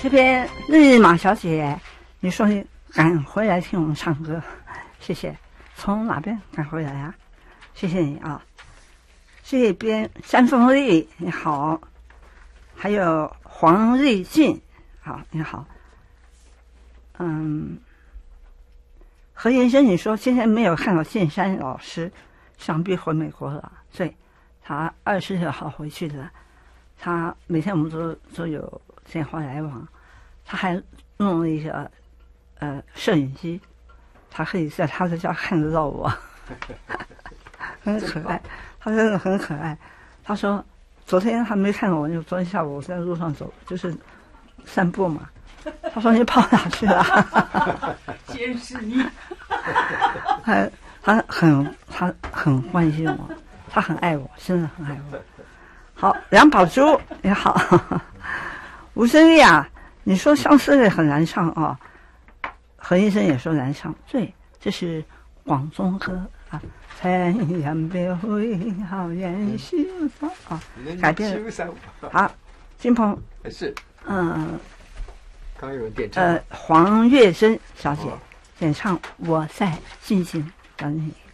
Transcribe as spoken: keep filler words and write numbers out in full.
这边日马小姐，你说你赶回来听我们唱歌，谢谢。从哪边赶回来啊？谢谢你啊。这边山凤丽你好，还有黄瑞进，好你好。嗯，何延生，你说今天没有看到剑山老师，想必回美国了。对，他二十六号回去的。他每天我们都都有电话来往，他还弄了一个呃摄影机，他可以在他的家看得到我，很可爱，他真的很可爱。他说昨天他没看到我，就昨天下午我在路上走，就是散步嘛。他说你跑哪去了？ 监视你。 他他很他很关心我，他很爱我，真的很爱我。好，梁宝珠你好，吴声丽啊，你说相思泪很难唱啊，何医生也说难唱，对，这是广东歌啊。残阳别回，好言休伤啊，改编了。好，金鹏是， 嗯， 刚有人点唱， 呃，黄月珍小姐演唱《我在静静等你》。